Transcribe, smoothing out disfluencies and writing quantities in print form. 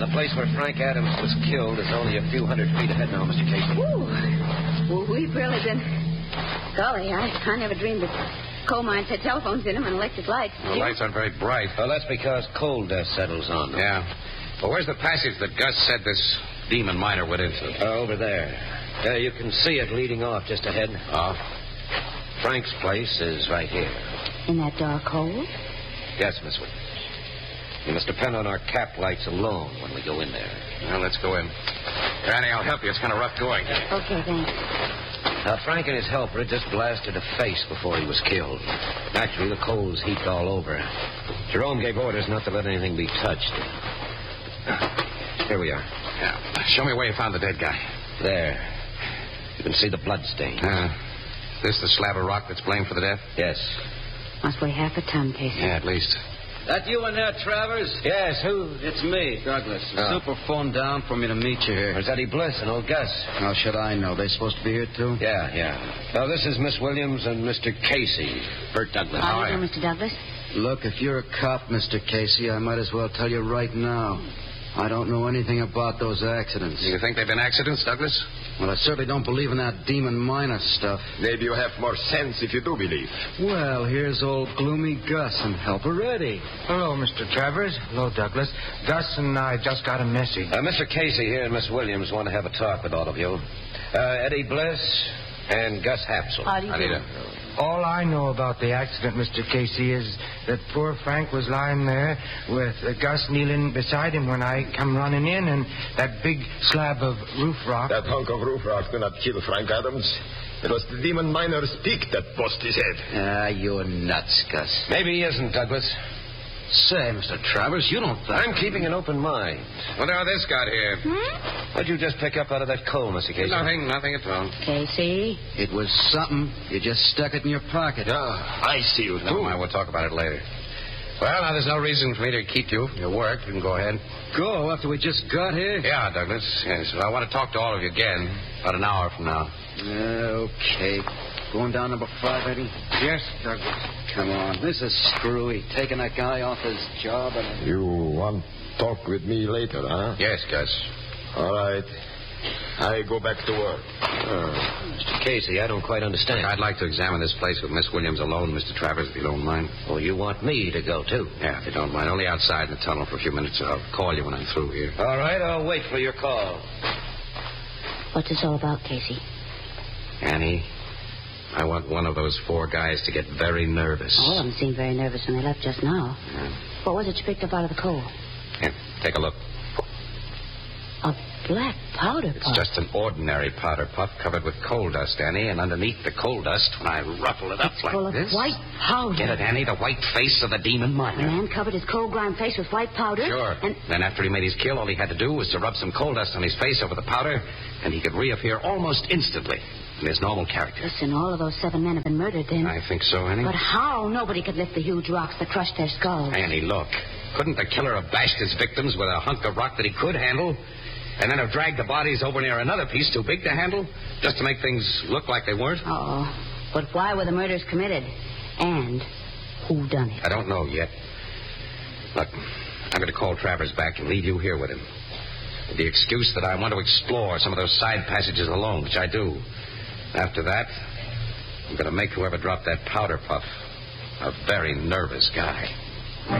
The place where Frank Adams was killed is only a few hundred feet ahead now, Mr. Casey. Ooh. Well, we've really been... Golly, I never dreamed that coal mines had telephones in them and electric lights. The lights aren't very bright. Well, that's because coal dust settles on them. Yeah. Well, where's the passage that Gus said this demon miner went into? Over there. You can see it leading off just ahead. Oh? Frank's place is right here. In that dark hole? Yes, Miss Williams. You must depend on our cap lights alone when we go in there. Well, let's go in. Granny, I'll help you. It's kind of rough going. Okay, thanks. Now, Frank and his helper had just blasted a face before he was killed. Naturally, the coals heaped all over. Jerome gave orders not to let anything be touched. Here we are. Yeah. Show me where you found the dead guy. There. You can see the blood stains. This the slab of rock that's blamed for the death? Yes. Must weigh half a ton, Casey. Yeah, at least. That you in there, Travers? Yes, who? It's me, Douglas. The super phoned down for me to meet you here. Where's Eddie Bliss and old Gus? How should I know? They supposed to be here, too? Yeah. Now, this is Miss Williams and Mr. Casey. Bert Douglas. How do you do, Mr. Douglas? Look, if you're a cop, Mr. Casey, I might as well tell you right now. I don't know anything about those accidents. You think they've been accidents, Douglas? Well, I certainly don't believe in that demon miner stuff. Maybe you have more sense if you do believe. Well, here's old gloomy Gus and Helper Eddie. Hello, Mr. Travers. Hello, Douglas. Gus and I just got a message. Mr. Casey here and Miss Williams want to have a talk with all of you. Eddie Bliss and Gus Hapsel. How do you do? All I know about the accident, Mr. Casey, is that poor Frank was lying there with Gus kneeling beside him when I come running in, and that big slab of roof rock. That hunk of roof rock did not kill Frank Adams. It was the demon miner's pick that bust his head. You're nuts, Gus. Maybe he isn't, Douglas. Say, Mr. Travers, you don't think... I'm keeping an open mind. What about this got here? What'd you just pick up out of that coal, Mr. Casey? Nothing at all. Casey? It was something. You just stuck it in your pocket. I see you, Never mind, we'll talk about it later. Well, now there's no reason for me to keep you. Your work, you can go ahead. Go after we just got here? Yeah, Douglas. Yes, well, I want to talk to all of you again about an hour from now. Okay. Going down number 5, Eddie? Yes, Douglas. Come on. This is screwy. Taking that guy off his job and... You want to talk with me later, huh? Yes, Gus. All right. I go back to work. Mr. Casey, I don't quite understand. I'd like to examine this place with Miss Williams alone, Mr. Travers, if you don't mind. Well, you want me to go, too? Yeah, if you don't mind. Only outside in the tunnel for a few minutes. I'll call you when I'm through here. All right, I'll wait for your call. What's this all about, Casey? Annie, I want one of those 4 guys to get very nervous. All of them seemed very nervous when they left just now. Yeah. What was it you picked up out of the coal? Here, take a look. A black powder It's puff. just an ordinary powder puff covered with coal dust, Annie, and underneath the coal dust, when I ruffle it up It's like full of this... white powder. Get it, Annie? The white face of the demon The miner. man covered his coal-grimed face with white powder. Sure. And Then after he made his kill, all he had to do was to rub some coal dust on his face over the powder, and he could reappear almost instantly in his normal character. listen, all of those 7 men have been murdered then. I think so, Annie. But how? Nobody could lift the huge rocks that crushed their skulls. Annie, look. Couldn't the killer have bashed his victims with a hunk of rock that he could handle, and then have dragged the bodies over near another piece too big to handle, just to make things look like they weren't? Uh-oh. But why were the murders committed? And who done it? I don't know yet. Look, I'm going to call Travers back and leave you here with him. With the excuse that I want to explore some of those side passages alone, which I do. After that, I'm going to make whoever dropped that powder puff a very nervous guy.